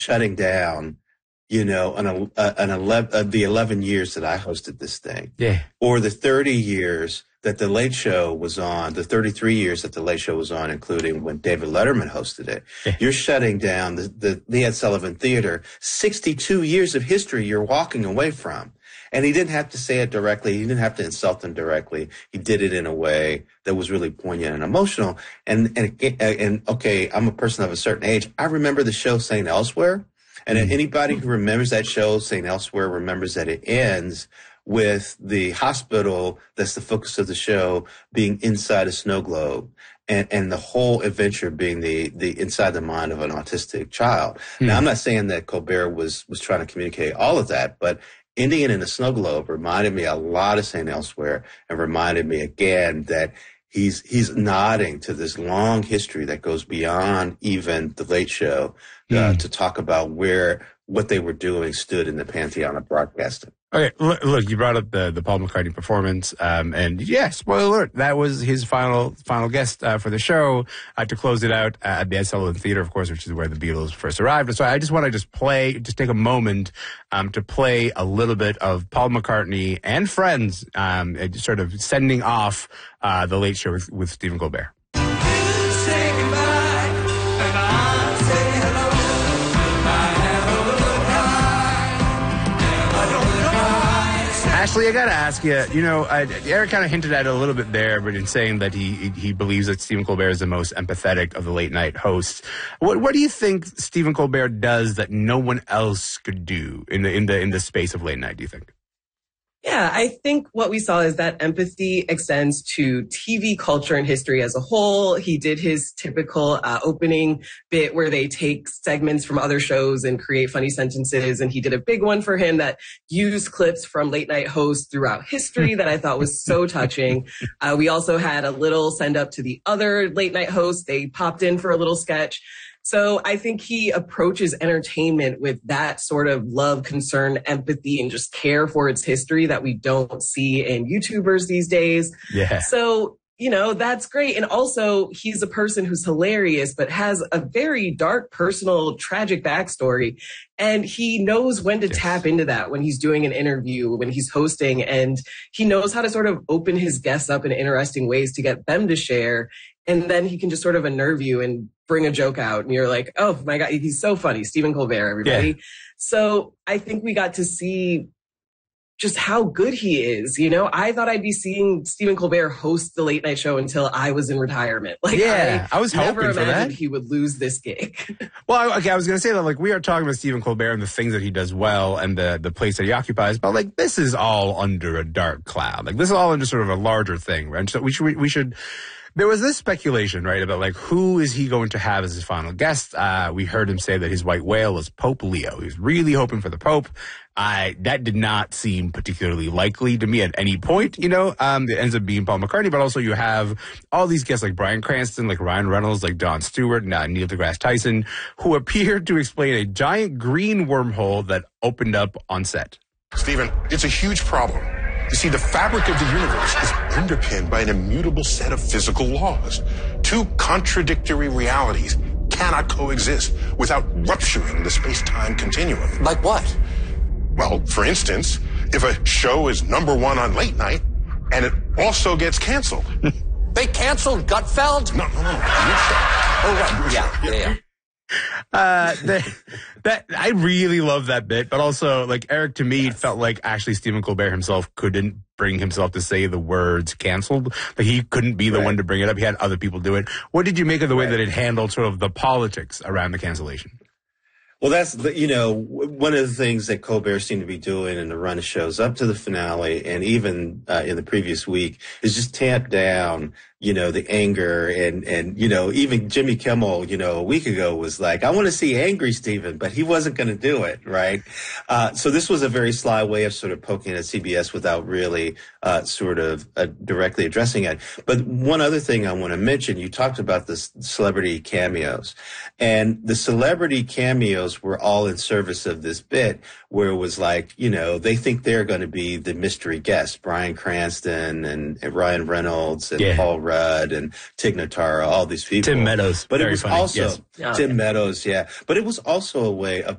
shutting down, the 11 years that I hosted this thing. Yeah. Or the 30 years that The Late Show was on, the 33 years that The Late Show was on, including when David Letterman hosted it. Yeah. You're shutting down the Ed Sullivan Theater. 62 years of history you're walking away from. And he didn't have to say it directly. He didn't have to insult them directly. He did it in a way that was really poignant and emotional. And okay, I'm a person of a certain age. I remember the show St. Elsewhere. And anybody who remembers that show, St. Elsewhere, remembers that it ends with the hospital that's the focus of the show being inside a snow globe, and the whole adventure being the inside the mind of an autistic child. Now, I'm not saying that Colbert was trying to communicate all of that, but ending it in a snow globe reminded me a lot of St. Elsewhere, and reminded me again that he's nodding to this long history that goes beyond even The Late Show to talk about what they were doing stood in the pantheon of broadcasting. Okay, look, you brought up the Paul McCartney performance, and yeah, spoiler alert, that was his final guest for the show to close it out at the Ed Sullivan Theater, of course, which is where the Beatles first arrived. So I just want to take a moment to play a little bit of Paul McCartney and friends, sort of sending off the Late Show with Stephen Colbert. Ashley, I got to ask you, Eric kind of hinted at it a little bit there, but in saying that he believes that Stephen Colbert is the most empathetic of the late night hosts. What do you think Stephen Colbert does that no one else could do in the space of late night, do you think? Yeah, I think what we saw is that empathy extends to TV culture and history as a whole. He did his typical opening bit where they take segments from other shows and create funny sentences. And he did a big one for him that used clips from late night hosts throughout history that I thought was so touching. We also had a little send up to the other late night hosts. They popped in for a little sketch. So I think he approaches entertainment with that sort of love, concern, empathy, and just care for its history that we don't see in YouTubers these days. Yeah. So, that's great. And also, he's a person who's hilarious, but has a very dark, personal, tragic backstory. And he knows when to tap into that when he's doing an interview, when he's hosting, and he knows how to sort of open his guests up in interesting ways to get them to share. And then he can just sort of unnerve you and bring a joke out. And you're like, oh my God, he's so funny. Stephen Colbert, everybody. Yeah. So I think we got to see just how good he is. I thought I'd be seeing Stephen Colbert host the late night show until I was in retirement. I was hoping for that. Never imagined he would lose this gig. Well, okay, I was going to say that, we are talking about Stephen Colbert and the things that he does well and the place that he occupies, but this is all under a dark cloud. This is all under sort of a larger thing, right? And so we should. There was this speculation, right, about who is he going to have as his final guest? We heard him say that his white whale was Pope Leo. He was really hoping for the Pope. That did not seem particularly likely to me at any point, It ends up being Paul McCartney, but also you have all these guests like Bryan Cranston, like Ryan Reynolds, like Jon Stewart, and Neil deGrasse Tyson, who appeared to explain a giant green wormhole that opened up on set. Stephen, it's a huge problem. You see, the fabric of the universe is underpinned by an immutable set of physical laws. Two contradictory realities cannot coexist without rupturing the space-time continuum. Like what? Well, for instance, if a show is #1 on late night and it also gets canceled. They canceled Gutfeld? No. Your show. Oh, right. Yeah. That I really love that bit, but also Eric, to me, it felt like actually Stephen Colbert himself couldn't bring himself to say the words canceled. He couldn't be the one to bring it up. He had other people do it. What did you make of the way that it handled sort of the politics around the cancellation? Well, that's, one of the things that Colbert seemed to be doing in the run of shows up to the finale and even in the previous week is just tamp down, the anger and even Jimmy Kimmel, a week ago was like, I want to see angry Stephen, but he wasn't going to do it, right? So this was a very sly way of sort of poking at CBS without really directly addressing it. But one other thing I want to mention, you talked about the celebrity cameos, and the celebrity cameos were all in service of this bit where it was they think they're going to be the mystery guest, Bryan Cranston and Ryan Reynolds and Paul Rudd and Tig Notaro, all these people. Tim Meadows. But it was funny. also Tim Meadows, But it was also a way of